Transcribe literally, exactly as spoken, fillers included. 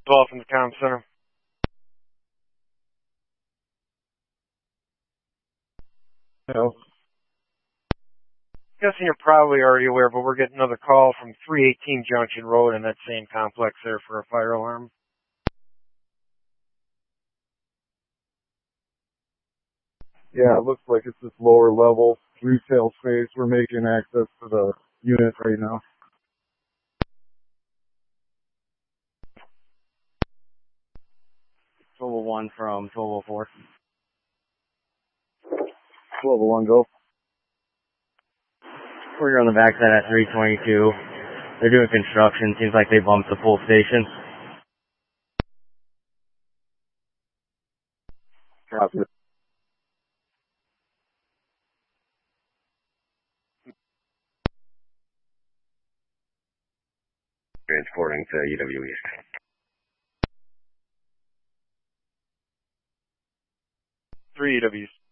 twelve from the comm center. No. Guessing you're probably already aware, but we're getting another call from three eighteen Junction Road in that same complex there for a fire alarm. Yeah, it looks like it's this lower level retail space. We're making access to the unit right now. twelve oh one from twelve oh four. twelve oh one, go. We're here on the backside at three twenty-two. They're doing construction. Seems like they bumped the full station. Copy. Transporting to U W East. three E Ws.